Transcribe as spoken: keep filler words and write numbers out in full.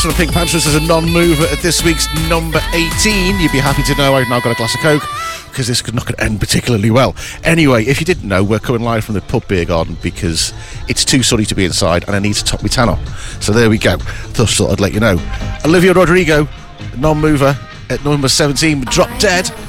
from the Pink Panthers as a non-mover at this week's number eighteen. You'd be happy to know I've now got a glass of Coke, because this could not going to end particularly well. Anyway, if you didn't know, we're coming live from the pub beer garden because it's too sunny to be inside and I need to top my tan up. So there we go. Just thought I'd let you know. Olivia Rodrigo, non-mover at number seventeen, Drop Dead.